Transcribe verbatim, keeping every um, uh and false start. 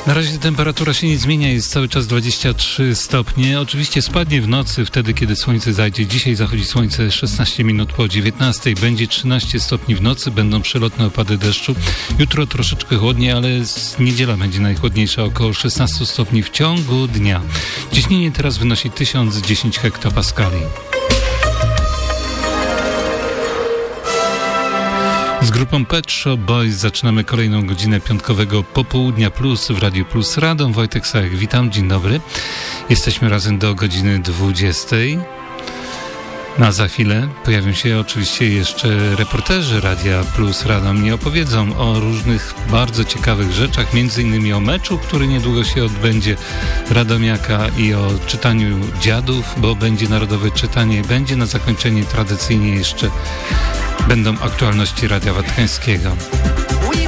Na razie temperatura się nie zmienia, jest cały czas dwadzieścia trzy stopnie. Oczywiście spadnie w nocy, wtedy kiedy słońce zajdzie. Dzisiaj zachodzi słońce szesnaście minut po dziewiętnastej. Będzie trzynaście stopni w nocy, będą przelotne opady deszczu. Jutro troszeczkę chłodniej, ale z niedziela będzie najchłodniejsza, około szesnaście stopni w ciągu dnia. Ciśnienie teraz wynosi tysiąc dziesięć hektopaskali. Z grupą Pet Shop Boys zaczynamy kolejną godzinę piątkowego Popołudnia Plus w Radiu Plus Radom. Wojtek Sałek, witam, dzień dobry. Jesteśmy razem do godziny dwudziestej. No a za chwilę pojawią się oczywiście jeszcze reporterzy Radia Plus Radom i opowiedzą o różnych bardzo ciekawych rzeczach, między innymi o meczu, który niedługo się odbędzie, Radomiaka, i o czytaniu dziadów, bo będzie narodowe czytanie. Będzie na zakończenie tradycyjnie jeszcze będą aktualności Radia Watykańskiego.